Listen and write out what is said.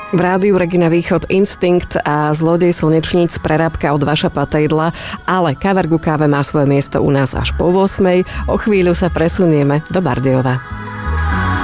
V rádiu Regina Východ Instinkt a Zlodej slnečníc prerábka od Vaša Patejdla, ale Kaver ku káve má svoje miesto u nás až po 8. O chvíľu sa presunieme do Bardejova.